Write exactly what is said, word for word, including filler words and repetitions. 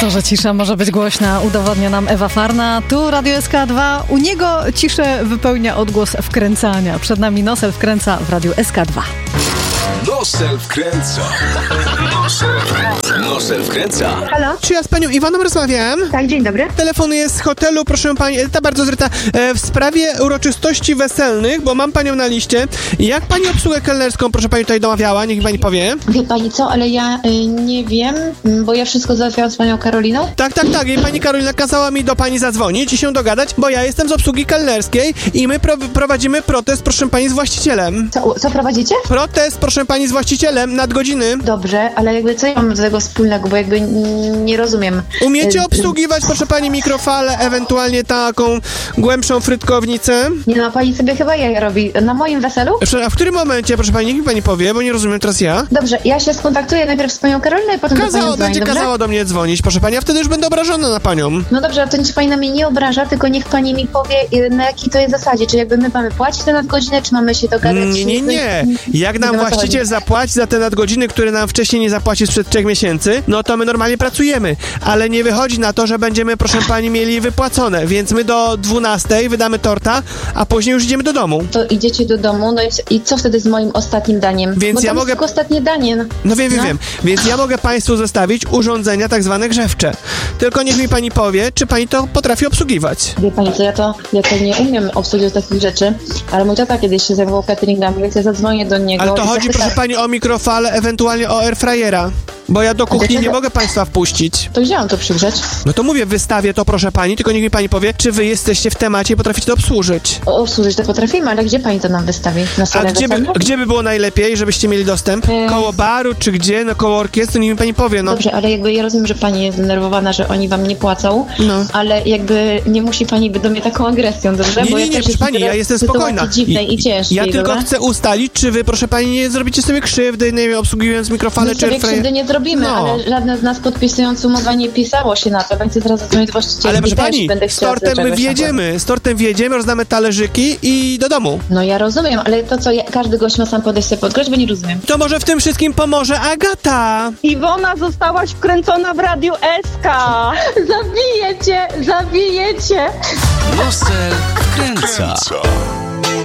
To, że cisza może być głośna, udowodnia nam Ewa Farna. Tu Radio S K dwa. U niego ciszę wypełnia odgłos wkręcania. Przed nami Nosel wkręca w Radiu S K dwa. Nosel wkręca. Nosel wkręca. Nosel wkręca. Halo? Czy ja z panią Iwaną rozmawiam? Tak, dzień dobry. Telefonuję z hotelu, proszę pani, Edyta bardzo zryta, e, w sprawie uroczystości weselnych, bo mam panią na liście. Jak pani obsługę kelnerską, proszę pani, tutaj domawiała? Niech mi pani powie. Wie pani co, ale ja y, nie wiem, bo ja wszystko załatwiałam z panią Karoliną. Tak, tak, tak. I pani Karolina kazała mi do pani zadzwonić i się dogadać, bo ja jestem z obsługi kelnerskiej i my pro- prowadzimy protest, proszę pani, z właścicielem. Co, co prowadzicie? Protest, proszę pani, z właścicielem, nadgodziny. Dobrze, ale jakby co ja mam do tego wspólnego, bo jakby n- nie rozumiem. Umiecie Y, obsługiwać, proszę pani, mikrofalę, ewentualnie taką głębszą frytkownicę? Nie no, pani sobie chyba jaja robi. Na moim weselu? A w którym momencie, proszę pani, niech mi pani powie, bo nie rozumiem teraz ja. Dobrze, ja się skontaktuję najpierw z panią Karoliną i potem do Kazało, pani dzwonię, będzie dobrze? kazało do mnie dzwonić, proszę pani, a wtedy już będę obrażona na panią. No dobrze, a to niech pani na mnie nie obraża, tylko niech pani mi powie, y, na jakiej to jest zasadzie. Czy jakby my mamy płacić te nadgodziny, czy mamy się dogadać? Nie, nie, nie. Jak nam wiem, o co właściciel chodzi. zapłaci za te nadgodziny, które nam wcześniej nie zapłaci sprzed trzech miesięcy, no to my normalnie pracujemy, ale nie wychodzi na to, że będziemy, proszę pani, mieli wypłacone, więc my do dwunastej wydamy torta, a później już idziemy do domu. To idziecie do domu, no i, i co wtedy z moim ostatnim daniem? Więc Bo ja to mogę- jest tylko ostatnie danie. No, No wiem, wiem, No. wiem. Więc ja mogę państwu zostawić urządzenia tak zwane grzewcze. Tylko niech mi pani powie, czy pani to potrafi obsługiwać. Wie pani co, ja to, ja to nie umiem obsługiwać takich rzeczy, ale mój tata kiedyś się zajmował cateringami, więc ja zadzwonię do niego. Ale to i chodzi, zapytam. proszę pani, o mikrofale, ewentualnie o airfryera. Bo ja do kuchni nie dlaczego? mogę państwa wpuścić. To gdzie mam to przygrzeć? No to mówię, wystawię to, proszę pani, tylko niech mi pani powie, czy wy jesteście w temacie i potraficie to obsłużyć. O, obsłużyć to potrafimy, ale gdzie pani to nam wystawi? Na A salę gdzie by, weselną? gdzie by było najlepiej, żebyście mieli dostęp? Eee. Koło baru, czy gdzie? No koło orkiestry, niech mi pani powie, no. Dobrze, ale jakby ja rozumiem, że pani jest zdenerwowana, że oni wam nie płacą, No. ale jakby nie musi pani być do mnie taką agresją, dobrze? Nie, Bo nie, ja nie, też proszę pani, teraz ja jestem w sytuacji spokojna. dziwnej i, ciężkiej, Ja tylko dobra? chcę ustalić, czy wy, proszę pani, nie zrobicie sobie krzywdy, nie wiem, obsługując mikrofale, My czy sobie airfryer. krzywdy nie zrobimy, No. ale żadne z nas podpisując umowę nie pisało się na to, więc teraz zadzwonię do właściciela. Ale proszę i też pani, będę z chciała tortem my czegoś tam wjedziemy, z tortem wjedziemy, rozdamy talerzyki i do domu. No ja rozumiem, ale to co, ja, każdy gość ma sam podejść sobie podgryźć, bo nie rozumiem. To może w tym wszystkim pomoże Agata. Iwona, zostałaś wkręcona w Radiu S K. Zabijecie, zabijecie! Nosel wkręca.